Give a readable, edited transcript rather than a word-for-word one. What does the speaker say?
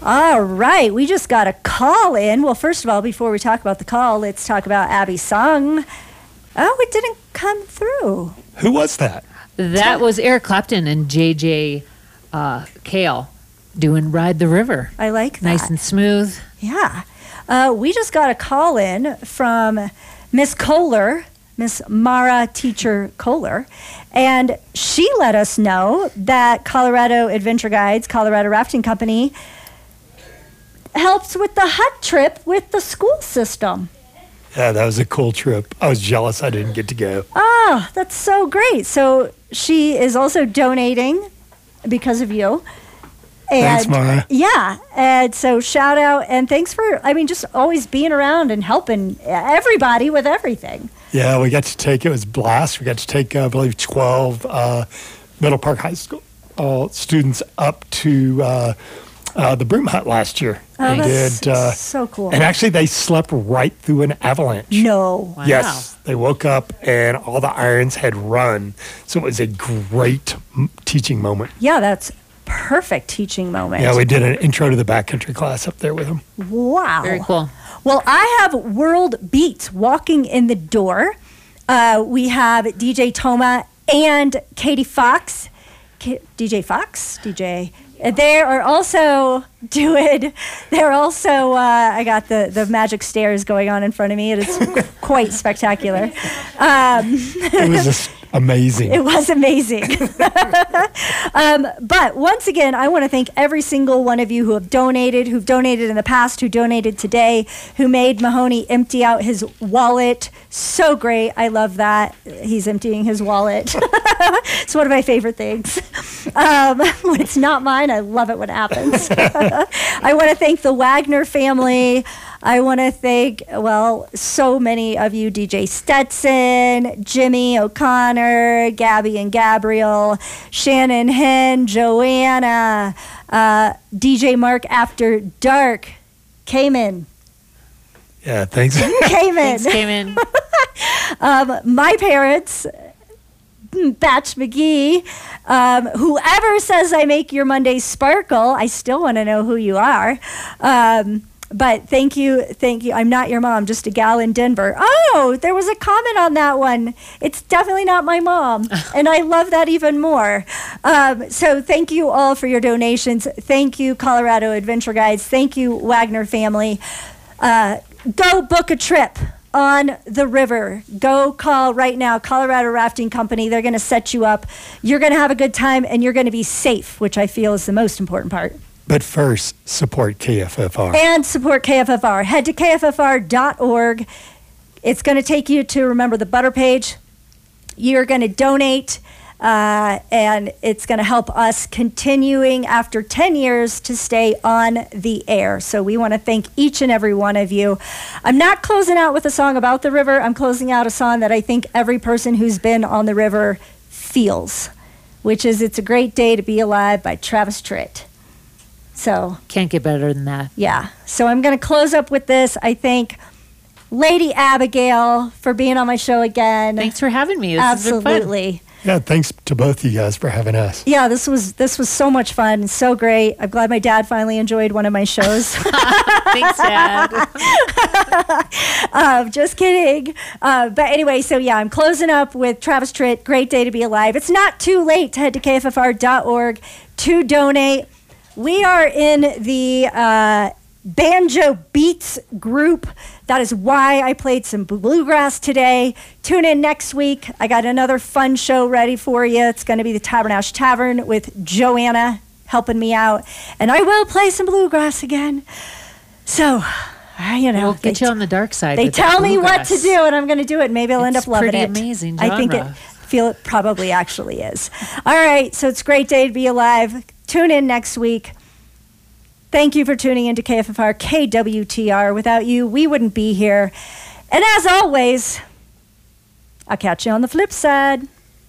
All right, we just got a call in. Well, first of all, before we talk about the call, let's talk about Abby's song. Oh, it didn't come through. Who was that? That was Eric Clapton and JJ Cale doing Ride the River. I like that. Nice and smooth. Yeah. We just got a call in from Miss Kohler, Miss Mara Teacher Kohler, and she let us know that Colorado Adventure Guides, Colorado Rafting Company, helps with the hut trip with the school system. Yeah, that was a cool trip. I was jealous I didn't get to go. Oh, that's so great. So she is also donating because of you. And Thanks, Mara. Yeah. And so shout out and thanks for, just always being around and helping everybody with everything. Yeah, we got to take, it was a blast. We got to take, I believe, 12 Middle Park High School students up to the Broom Hut last year. Oh, They that's so cool. And actually, they slept right through an avalanche. No. Wow. Yes, they woke up and all the irons had run. So it was a great teaching moment. Yeah, that's perfect teaching moment. Yeah, we did an intro to the backcountry class up there with them. Wow. Very cool. Well, I have World Beats walking in the door. We have DJ Toma and Katie Fox. DJ Fox? DJ. They are also I got the magic stairs going on in front of me. It is quite spectacular. It was just amazing. It was amazing. But once again, I want to thank every single one of you who've donated in the past, who donated today, who made Mahoney empty out his wallet. So great. I love that. He's emptying his wallet. It's one of my favorite things. When it's not mine, I love it when it happens. I want to thank the Wagner family. I want to thank, so many of you, DJ Stetson, Jimmy O'Connor, Gabby and Gabriel, Shannon Hen, Joanna, DJ Mark After Dark, Cayman. Yeah, thanks. Cayman. Thanks, Cayman. My parents, Batch McGee, whoever says I make your Mondays sparkle, I still want to know who you are. But thank you. I'm not your mom, just a gal in Denver. Oh, there was a comment on that one. It's definitely not my mom, and I love that even more. So thank you all for your donations. Thank you, Colorado Adventure Guides. Thank you, Wagner family. Go book a trip on the river. Go call right now, Colorado Rafting Company. They're going to set you up. You're going to have a good time, and you're going to be safe, which I feel is the most important part. But first, support KFFR. And support KFFR. Head to kffr.org. It's going to take you to Remember the Butter page. You're going to donate, and it's going to help us continuing after 10 years to stay on the air. So we want to thank each and every one of you. I'm not closing out with a song about the river. I'm closing out a song that I think every person who's been on the river feels, which is It's a Great Day to Be Alive by Travis Tritt. So Can't get better than that. yeah. So I'm going to close up with this. I thank Lady Abigail for being on my show again. Thanks for having me. This has been fun. Absolutely. Yeah, thanks to both of you guys for having us. Yeah, this was so much fun and so great. I'm glad my dad finally enjoyed one of my shows. Thanks, Dad. Just kidding. But anyway, so yeah, I'm closing up with Travis Tritt, Great Day to Be Alive. It's not too late to head to kffr.org to donate. We are in the Banjo Beats group. That is why I played some bluegrass today. Tune in next week. I got another fun show ready for you. It's going to be the Tabernash Tavern with Joanna helping me out. And I will play some bluegrass again. So, We'll get you on the dark side. They with tell that me what bluegrass. to do, and I'm going to do it. Maybe I'll end up loving pretty it. amazing I think genre. feel it probably actually is. All right, so it's a great day to be alive. Tune in next week. Thank you for tuning into KFFR, KWTR. Without you, we wouldn't be here. And as always, I'll catch you on the flip side.